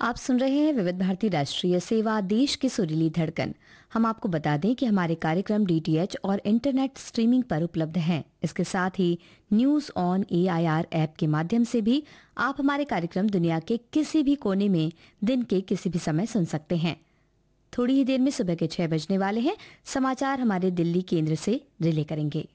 आप सुन रहे हैं विविध भारती राष्ट्रीय सेवा, देश की सुरीली धड़कन। हम आपको बता दें कि हमारे कार्यक्रम डीटीएच और इंटरनेट स्ट्रीमिंग पर उपलब्ध हैं। इसके साथ ही न्यूज ऑन एआईआर ऐप के माध्यम से भी आप हमारे कार्यक्रम दुनिया के किसी भी कोने में दिन के किसी भी समय सुन सकते हैं। थोड़ी ही देर में सुबह के 6 बजने वाले हैं। समाचार हमारे दिल्ली केंद्र से रिले करेंगे।